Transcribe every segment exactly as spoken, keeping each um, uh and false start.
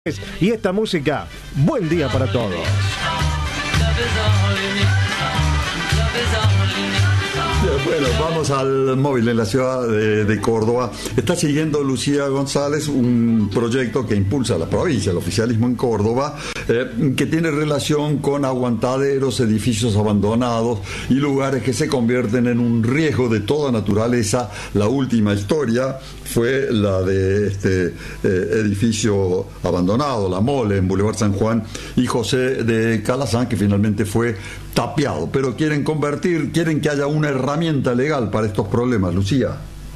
Y esta música, buen día para todos. Bueno, vamos al móvil en la ciudad de, de Córdoba. Está siguiendo Lucía González un proyecto que impulsa la provincia, el oficialismo en Córdoba, eh, que tiene relación con aguantaderos, edificios abandonados y lugares que se convierten en un riesgo de toda naturaleza. La última historia fue la de este eh, edificio abandonado, La Mole, en Boulevard San Juan y José de Calazán, que finalmente fue tapiado. Pero quieren convertir, quieren que haya una herramienta legal para estos problemas, Lucía.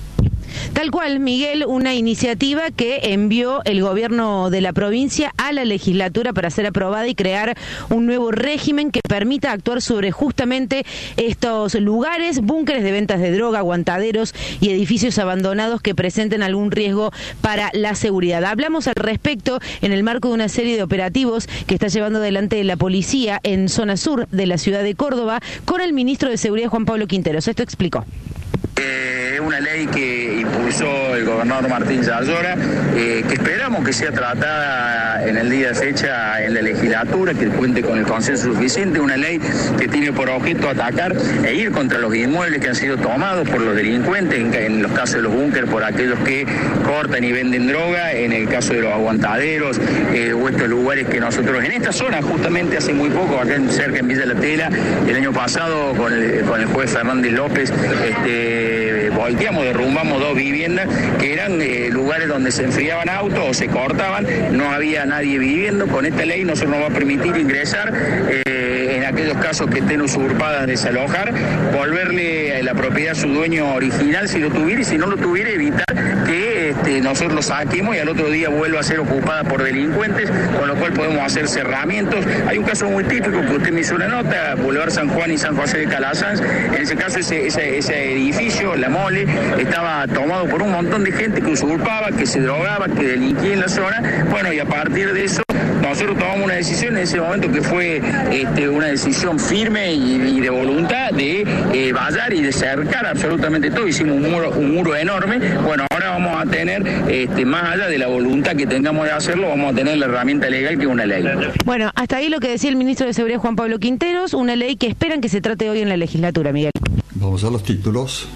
Tal cual, Miguel, una iniciativa que envió el gobierno de la provincia a la legislatura para ser aprobada y crear un nuevo régimen que permita actuar sobre justamente estos lugares, búnkeres de ventas de droga, aguantaderos y edificios abandonados que presenten algún riesgo para la seguridad. Hablamos al respecto en el marco de una serie de operativos que está llevando adelante la policía en zona sur de la ciudad de Córdoba con el ministro de Seguridad, Juan Pablo Quinteros. Esto explicó. Es eh, una ley que impulsó el gobernador Martín Yayora, eh, que esperamos que sea tratada en el día de fecha en la legislatura, que cuente con el consenso suficiente. Una ley que tiene por objeto atacar e ir contra los inmuebles que han sido tomados por los delincuentes, en, en los casos de los búnkeres por aquellos que cortan y venden droga, en el caso de los aguantaderos eh, o estos lugares que nosotros en esta zona, justamente hace muy poco, acá en, cerca en Villa La Tela, el año pasado con el, con el juez Fernández López, este volteamos, derrumbamos dos viviendas que eran eh, lugares donde se enfriaban autos o se cortaban, no había nadie viviendo. Con esta ley no se nos va a permitir ingresar eh, en aquellos casos que estén usurpadas, desalojar, volverle a la propiedad a su dueño original si lo tuviera, y si no lo tuviera, evitar que este, nosotros lo saquemos y al otro día vuelva a ser ocupada por delincuentes, con lo cual podemos hacer cerramientos. Hay un caso muy típico que usted me hizo una nota, Boulevard San Juan y San José de Calazán. En ese caso ese, ese, ese edificio, La Mole, estaba tomado por un montón de gente que usurpaba, que se drogaba, que delinquía en la zona. Bueno, y a partir de eso nosotros tomamos una decisión en ese momento que fue este, una decisión firme y, y de voluntad de eh, vallar y de cercar absolutamente todo. Hicimos un muro, un muro enorme. Bueno, ahora vamos a tener, este, más allá de la voluntad que tengamos de hacerlo, vamos a tener la herramienta legal que es una ley. Bueno, hasta ahí lo que decía el ministro de Seguridad, Juan Pablo Quinteros, una ley que esperan que se trate hoy en la legislatura, Miguel. Vamos a los títulos.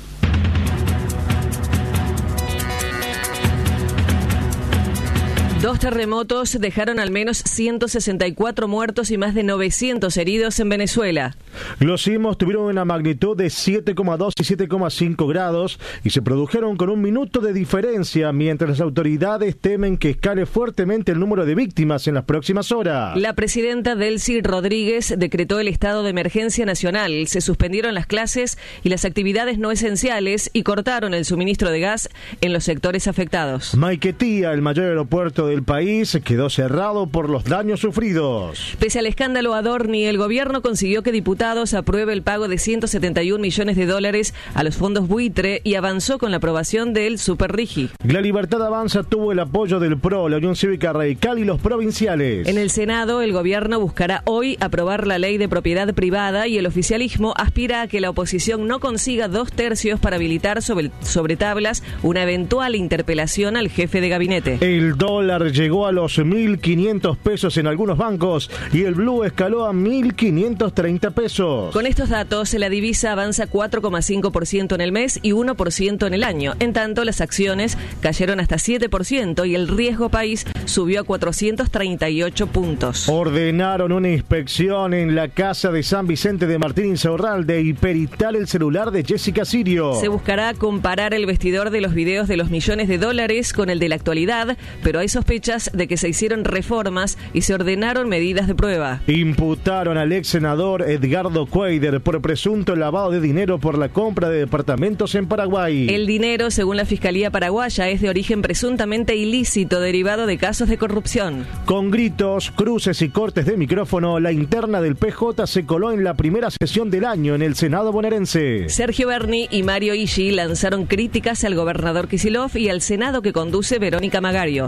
Dos terremotos dejaron al menos ciento sesenta y cuatro muertos y más de novecientos heridos en Venezuela. Los sismos tuvieron una magnitud de siete coma dos y siete coma cinco grados y se produjeron con un minuto de diferencia, mientras las autoridades temen que escale fuertemente el número de víctimas en las próximas horas. La presidenta Delcy Rodríguez decretó el estado de emergencia nacional. Se suspendieron las clases y las actividades no esenciales y cortaron el suministro de gas en los sectores afectados. Maiquetía, el mayor aeropuerto del país, quedó cerrado por los daños sufridos. Pese al escándalo Adorni, el gobierno consiguió que diputados apruebe el pago de ciento setenta y un millones de dólares a los fondos buitre y avanzó con la aprobación del Superrigi. La Libertad Avanza tuvo el apoyo del P R O, la Unión Cívica Radical y los provinciales. En el Senado, el gobierno buscará hoy aprobar la ley de propiedad privada y el oficialismo aspira a que la oposición no consiga dos tercios para habilitar sobre, sobre tablas una eventual interpelación al jefe de gabinete. El dólar llegó a los mil quinientos pesos en algunos bancos y el blue escaló a mil quinientos treinta pesos. Con estos datos, la divisa avanza cuatro coma cinco por ciento en el mes y uno por ciento en el año. En tanto, las acciones cayeron hasta siete por ciento y el riesgo país subió a cuatrocientos treinta y ocho puntos. Ordenaron una inspección en la casa de San Vicente de Martín Insaurralde y peritar el celular de Jessica Sirio. Se buscará comparar el vestidor de los videos de los millones de dólares con el de la actualidad, pero hay sospechas de que se hicieron reformas y se ordenaron medidas de prueba. Imputaron al ex senador Edgardo Cuader por presunto lavado de dinero por la compra de departamentos en Paraguay. El dinero, según la Fiscalía paraguaya, es de origen presuntamente ilícito derivado de casos de corrupción. Con gritos, cruces y cortes de micrófono, la interna del P J se coló en la primera sesión del año en el Senado bonaerense. Sergio Berni y Mario Ishi lanzaron críticas al gobernador Kicillof y al Senado que conduce Verónica Magario. El canciller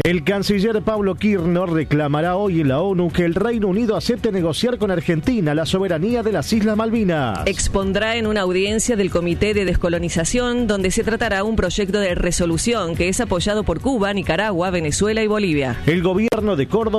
canciller Pablo Kirchner reclamará hoy en la ONU que el Reino Unido acepte negociar con Argentina la soberanía de las Islas Malvinas. Expondrá en una audiencia del Comité de Descolonización, donde se tratará un proyecto de resolución que es apoyado por Cuba, Nicaragua, Venezuela y Bolivia. El gobierno de Córdoba